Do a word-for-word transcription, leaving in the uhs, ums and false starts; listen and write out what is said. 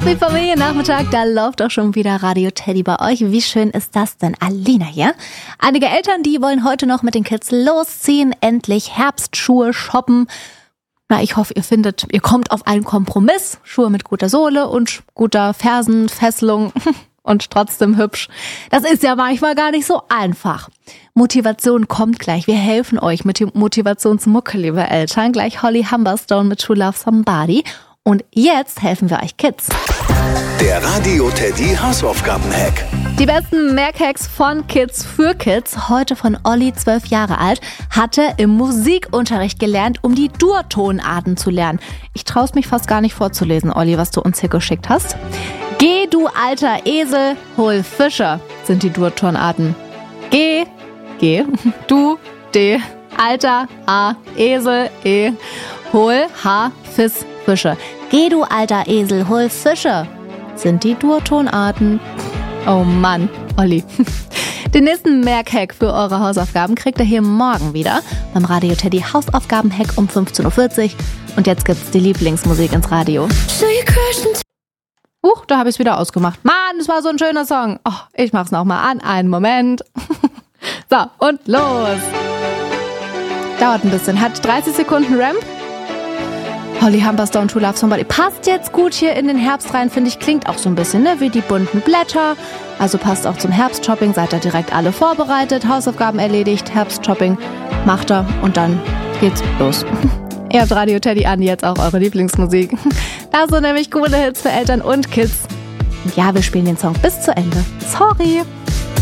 Happy Familiennachmittag, da läuft auch schon wieder Radio Teddy bei euch. Wie schön ist das denn? Alina hier. Einige Eltern, die wollen heute noch mit den Kids losziehen, endlich Herbstschuhe shoppen. Na, ich hoffe, ihr findet, ihr kommt auf einen Kompromiss. Schuhe mit guter Sohle und guter Fersenfesselung und trotzdem hübsch. Das ist ja manchmal gar nicht so einfach. Motivation kommt gleich. Wir helfen euch mit dem Motivationsmucke, liebe Eltern. Gleich Holly Humberstone mit To Love Somebody. Und jetzt helfen wir euch Kids. Der Radio Teddy Hausaufgaben-Hack. Die besten Merkhacks von Kids für Kids. Heute von Olli, zwölf Jahre alt, hatte im Musikunterricht gelernt, um die Dur-Tonarten zu lernen. Ich traue es mich fast gar nicht vorzulesen, Olli, was du uns hier geschickt hast. Geh, du alter Esel, hol Fische, sind die Dur-Tonarten. Geh, geh, du, D, alter, A, Esel, E, hol, H, Fiss, Fische. Geh, du alter Esel, hol Fische, sind die Dur-Tonarten. Oh Mann, Olli. Den nächsten Merkhack für eure Hausaufgaben kriegt ihr hier morgen wieder beim Radio Teddy Hausaufgaben-Hack um fünfzehn Uhr vierzig. Und jetzt gibt's die Lieblingsmusik ins Radio. Huch, da habe ich es wieder ausgemacht. Mann, das war so ein schöner Song. Oh, ich mach's nochmal an. Einen Moment. So, und los. Dauert ein bisschen. Hat dreißig Sekunden Ramp. Holly Humberstone, To Love Somebody. Passt jetzt gut hier in den Herbst rein, finde ich. Klingt auch so ein bisschen, ne, wie die bunten Blätter. Also passt auch zum Herbstshopping. Seid ihr direkt alle vorbereitet. Hausaufgaben erledigt. Herbstshopping macht er. Und dann geht's los. Ihr habt Radio Teddy an, jetzt auch eure Lieblingsmusik. Da sind nämlich coole Hits für Eltern und Kids. Und ja, wir spielen den Song bis zu Ende. Sorry.